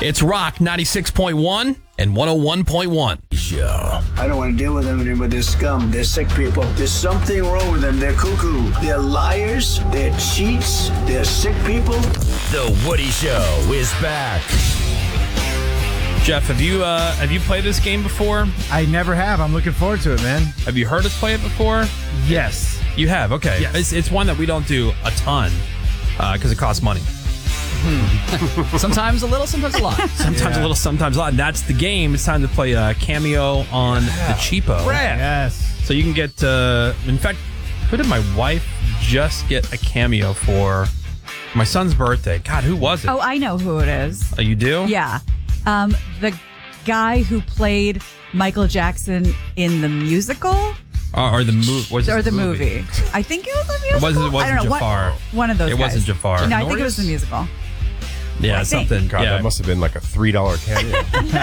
It's Rock 96.1 and 101.1. Show. I don't want to deal with them anymore. They're scum. They're sick people. There's something wrong with them. They're cuckoo. They're liars. They're cheats. They're sick people. The Woody Show is back. Jeff, have you played this game before? I never have. I'm looking forward to it, man. Have you heard us play it before? Yes. You have? Okay. Yes. It's one that we don't do a ton because it costs money. Sometimes a little, sometimes a lot. Sometimes a little, sometimes a lot. And that's the game. It's time to play a Cameo on the cheapo. Yes. So you can get, in fact, who did my wife just get a Cameo for? My son's birthday. God, who was it? Oh, I know who it is. Oh, you do? Yeah. The guy who played Michael Jackson in the musical? Or the movie. Or the movie. I think it was the musical. It wasn't I don't know. Jafar. One of those It guys. wasn't Jafar. No, I think it was the musical. Yeah, I think. something. God, yeah. that must have been like a $3 cameo.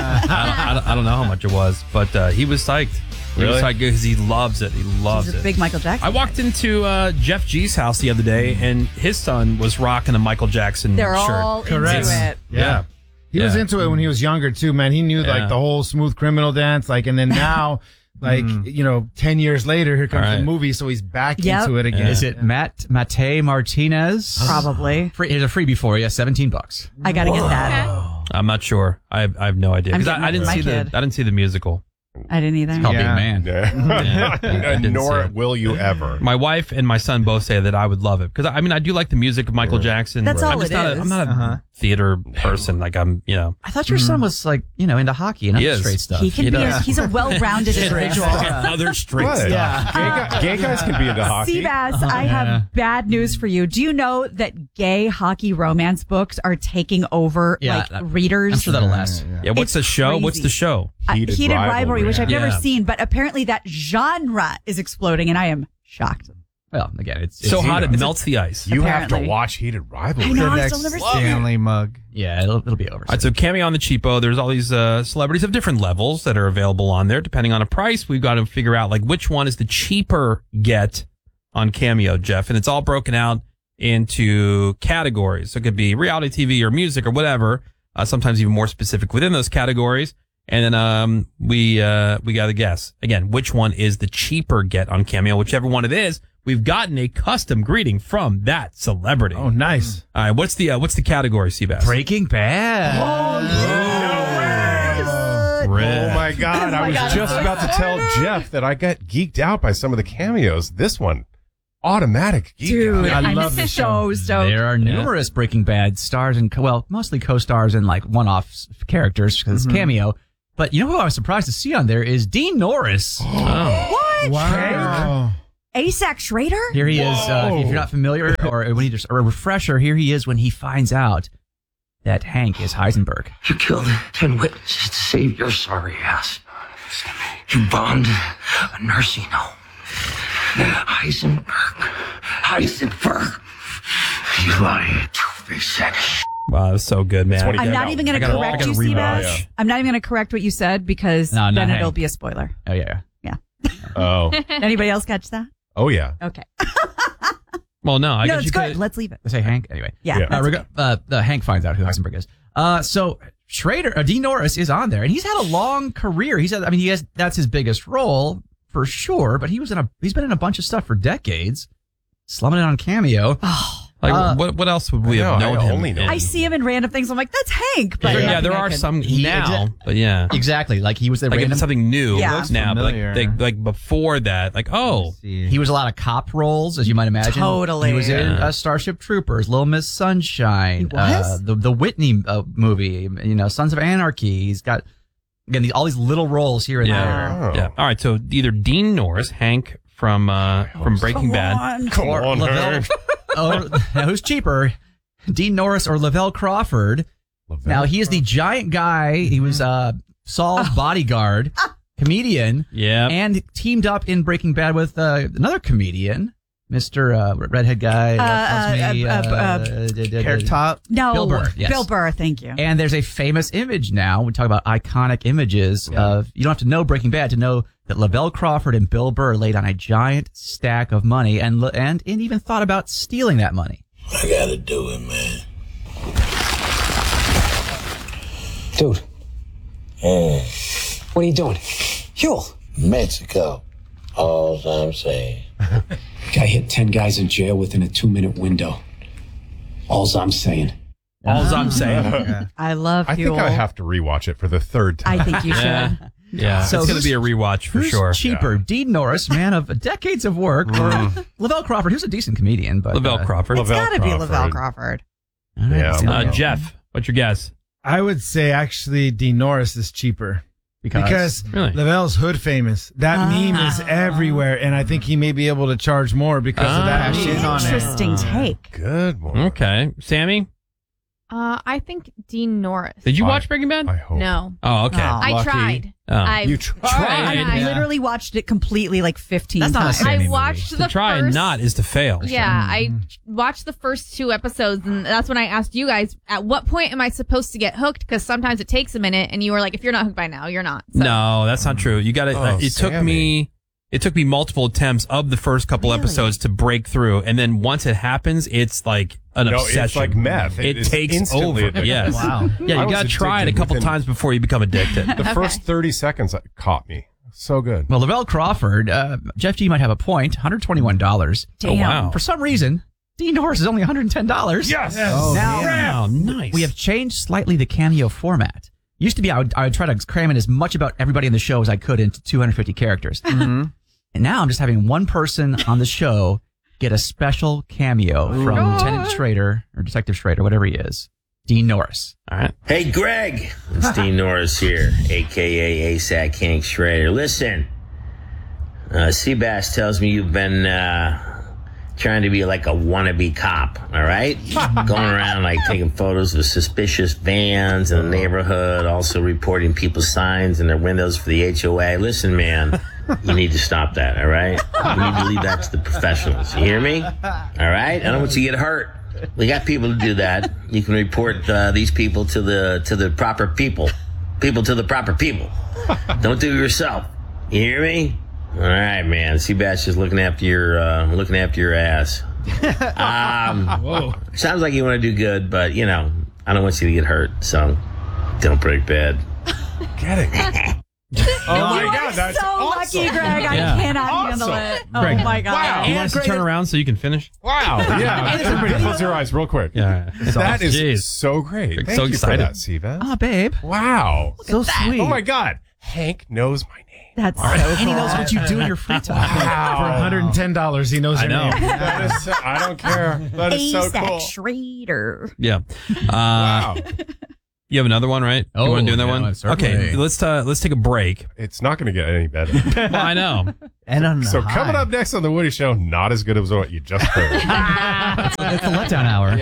I don't know how much it was, but he was psyched. He was psyched because he loves it. He loves He's a it. big Michael Jackson. I walked into Jeff G's house the other day, and his son was rocking a Michael Jackson They're shirt. all into it. Yeah. He was into it when he was younger, too, man. He knew, like, the whole Smooth Criminal dance. Like, and then now, 10 years later, here comes the movie, so he's back into it again. Is it Mate Martinez? Probably. Here's a freebie for you, $17. I got to get that. I'm not sure. I have no idea because I'm I didn't getting see my kid. I didn't see the musical. I didn't either. Called Big Man. Yeah, I didn't Nor see it. will you ever. My wife and my son both say that I would love it because I do like the music of Michael Jackson. That's all I'm just it not is. I'm not a theater person. Like I'm, I thought your son was like, into hockey and He other is. straight stuff. He can he's a well-rounded individual. other straight What? stuff. Gay guys can be into hockey. Seabass, I have bad news for you. Do you know that gay hockey romance books are taking over readers? I'm sure that'll last. Yeah, what's It's the show? crazy. What's the show? Heated Rivalry, which I've never Yeah. seen, but apparently that genre is exploding, and I am shocked. Well, again, it's So hot it it's melts the ice. You have to Apparently. watch Heated Rivalry. I know, The I next still never seen it. Stanley mug. Yeah, it'll be over. All right, so Cameo on the cheapo. There's all these celebrities of different levels that are available on there. Depending on a price, we've got to figure out like which one is the cheaper get on Cameo, Jeff. And it's all broken out into categories. So it could be reality TV or music or whatever. Sometimes even more specific within those categories. And then we got to guess again which one is the cheaper get on Cameo. Whichever one it is, we've gotten a custom greeting from that celebrity. Oh, nice. All right, what's the category, Seabass? Breaking Bad. Oh my God. I was just about to tell Jeff that I got geeked out by some of the cameos. This one, automatic geek Dude, out. I'm love the so stoked. There are numerous Breaking Bad stars and mostly co-stars and like one-off characters because it's Cameo. But you know who I was surprised to see on there is Dean Norris. What? Wow. ASAC Schrader? Here he is. If you're not familiar or when he or a refresher, here he is when he finds out that Hank is Heisenberg. You killed 10 witnesses to save your sorry ass. You bombed a nursing home. Heisenberg. You lying two-faced sack of shit. Wow, that was so good, man. when he I'm got not out. even going to correct you, Seabass. I'm not even going to correct what you said because No, not then Hank. it'll be a spoiler. Oh yeah. Oh. Anybody else catch that? Oh, yeah. Okay. Well, no, I No, guess it's you good. could. Let's leave it. Let's say Hank anyway. Yeah. Yeah. that's okay. Hank finds out who Heisenberg is. So Schrader, Dean Norris is on there, and he's had a long career. That's his biggest role for sure. But he's been in a bunch of stuff for decades. Slumming it on Cameo. Like, what else would we have known him? only know. in? I see him in random things. I'm like, that's Hank. But Yeah, nothing there I are could- some He- now, but yeah. Exactly, like he was the Like if random. it's something new Yeah. Looks now, but familiar. like before that, like, oh, He was a lot of cop roles, as you might imagine. Totally. He was in Yeah. Starship Troopers, Little Miss Sunshine, He was? the Whitney movie, Sons of Anarchy. He's got again all these little roles here and yeah. Oh. Yeah. All right, so either Dean Norris, Hank from Breaking Bad. Come there. on, Lavelle, now who's cheaper, Dean Norris or Lavelle Crawford? Now he is the giant guy. He was Saul's bodyguard, comedian. Yeah. And teamed up in Breaking Bad with another comedian, Mr. Redhead guy. Carrot Top. No. Bill Burr, yes. Bill Burr, thank you. And there's a famous image now. We talk about iconic images of, you don't have to know Breaking Bad to know that Lavelle Crawford and Bill Burr laid on a giant stack of money and even thought about stealing that money. I gotta do it, man. Dude. What are you doing? Huel. Mexico. All I'm saying. Guy hit 10 guys in jail within a 2-minute window. All's I'm saying. All's I'm saying. I love I think I have to rewatch it for the third time. I think you should. Yeah, so it's going to be a rewatch for sure. Cheaper, Dean Norris, man of decades of work, or Lavelle Crawford, who's a decent comedian, but Lavelle Crawford. It's got to be Lavelle Crawford. Yeah. Jeff, what's your guess? I would say actually Dean Norris is cheaper. Because really? Lavelle's hood famous. That meme is everywhere, and I think he may be able to charge more because of that meme. Interesting take. Good one. Okay. Sammy? I think Dean Norris. Did you watch Breaking Bad? I hope. No. Oh, okay. I tried. You tried? I literally watched it completely like 15 times. I watched the try first... and not is to fail. Yeah, I watched the first 2 episodes, and that's when I asked you guys, at what point am I supposed to get hooked? Because sometimes it takes a minute, and you were like, if you're not hooked by now, you're not. So. No, that's not true. You got to. It took me multiple attempts of the first couple episodes to break through, and then once it happens, it's like an obsession. It's like meth. It takes over. Addictive. Yes. Wow. Yeah, you got to try it a couple times before you become addicted. The first 30 seconds caught me. So good. Well, Lavelle Crawford, Jeff G might have a point. $121. Damn. Oh, wow. For some reason, Dean Norris is only $110. Yes. Now, nice. we have changed slightly the cameo format. Used to be I would try to cram in as much about everybody in the show as I could into 250 characters. And now I'm just having one person on the show get a special cameo from Lieutenant Schrader or Detective Schrader, whatever he is. Dean Norris. All right. Hey, Greg. It's Dean Norris here, a.k.a. ASAC King Schrader. Listen, Seabass tells me you've been trying to be like a wannabe cop, all right? Going around like taking photos of suspicious vans in the neighborhood, also reporting people's signs in their windows for the HOA. Listen, man, you need to stop that, all right? You need to leave that to the professionals. You hear me? All right? I don't want you to get hurt. We got people to do that. You can report these people to the proper people. People to the proper people. Don't do it yourself. You hear me? All right, man. Seabass is looking after your ass. Sounds like you want to do good, but I don't want you to get hurt. So don't break bad. Get it. Oh my God, that's so awesome. lucky, Greg. I cannot handle it. Greg, Oh my God. wow. You want us to turn around so you can finish? Wow. Yeah. Everybody close your eyes real quick. Yeah. That is Jeez. so great. Greg's Thank so you excited. for that, Seabass. Oh, babe. Wow. So sweet. Oh my God. Hank knows my name. That's so And he cool. knows what you do in your free time. For $110, he knows I your know. name. That is so, I don't care. That is so ASAC cool. Schrader. Yeah. Wow. You have another one, right? Oh, you want to do another yeah, one? certainly. Okay, let's take a break. It's not going to get any better. Well, I know. And on So coming up next on The Woody Show, not as good as what you just heard. it's the letdown hour.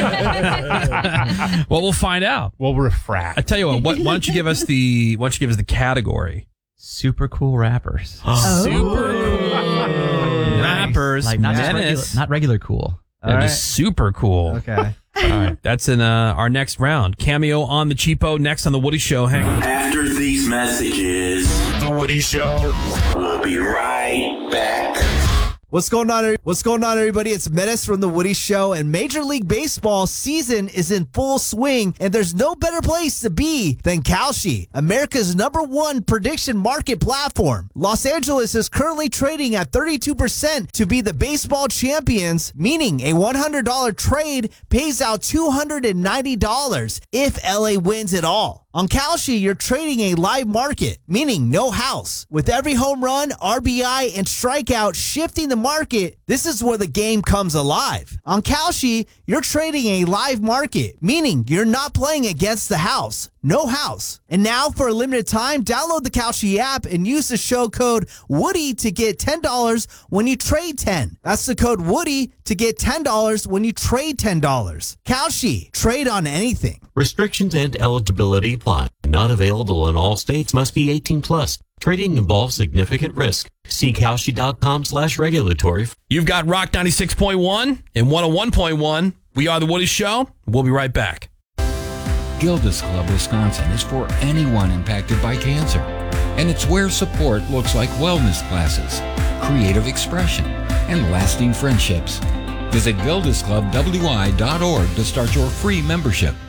Well, we'll find out. We'll refract. I tell you what. Why don't you give us the category? Super cool rappers. Super cool rappers. Like not regular cool. That is super cool. Okay. All right, that's in our next round. Cameo on the Cheapo next on the Woody Show. Hang on. After these messages, The Woody Show will be right back. What's going on, everybody? It's Menace from The Woody Show, and Major League Baseball season is in full swing, and there's no better place to be than Kalshi, America's #1 prediction market platform. Los Angeles is currently trading at 32% to be the baseball champions, meaning a $100 trade pays out $290 if LA wins it all. On Kalshi, you're trading a live market, meaning no house. With every home run, RBI, and strikeout shifting the market, this is where the game comes alive. On Kalshi, you're trading a live market, meaning you're not playing against the house. No house. And now, for a limited time, download the Kalshi app and use the show code Woody to get $10 when you trade 10. That's the code Woody to get $10 when you trade $10. Kalshi. Trade on anything. Restrictions and eligibility apply. Not available in all states. Must be 18 plus. Trading involves significant risk. See Kalshi.com/regulatory. You've got Rock 96.1 and 101.1. We are The Woody Show. We'll be right back. Gilda's Club Wisconsin is for anyone impacted by cancer. And it's where support looks like wellness classes, creative expression, and lasting friendships. Visit GildasClubWI.org to start your free membership.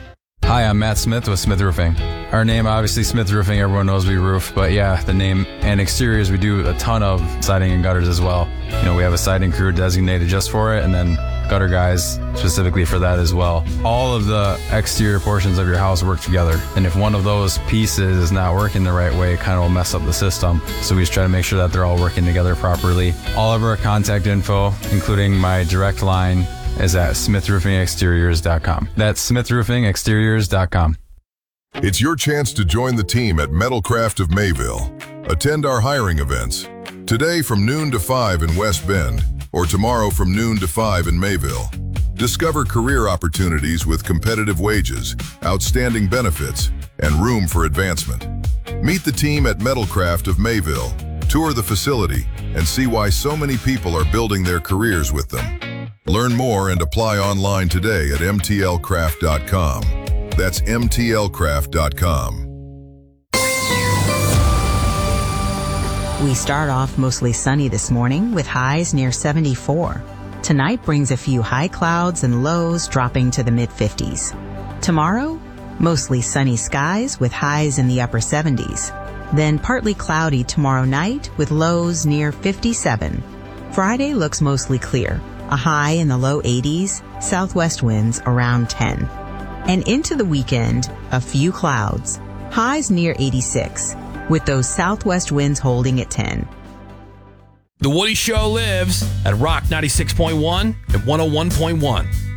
Hi, I'm Matt Smith with Smith Roofing. Our name, obviously, Smith Roofing, everyone knows we roof, but yeah, the name and exteriors, we do a ton of siding and gutters as well. You know, we have a siding crew designated just for it, and then gutter guys specifically for that as well. All of the exterior portions of your house work together, and if one of those pieces is not working the right way, it kind of will mess up the system. So we just try to make sure that they're all working together properly. All of our contact info, including my direct line, is at smithroofingexteriors.com. That's smithroofingexteriors.com. It's your chance to join the team at Metalcraft of Mayville. Attend our hiring events today from noon to 5 in West Bend, or tomorrow from noon to 5 in Mayville. Discover career opportunities with competitive wages, outstanding benefits, and room for advancement. Meet the team at Metalcraft of Mayville, tour the facility, and see why so many people are building their careers with them. Learn more and apply online today at mtlcraft.com. That's mtlcraft.com. We start off mostly sunny this morning with highs near 74. Tonight brings a few high clouds and lows dropping to the mid-50s. Tomorrow, mostly sunny skies with highs in the upper 70s. Then partly cloudy tomorrow night with lows near 57. Friday looks mostly clear, a high in the low 80s, southwest winds around 10. And into the weekend, a few clouds, highs near 86, with those southwest winds holding at 10. The Woody Show lives at Rock 96.1 and 101.1.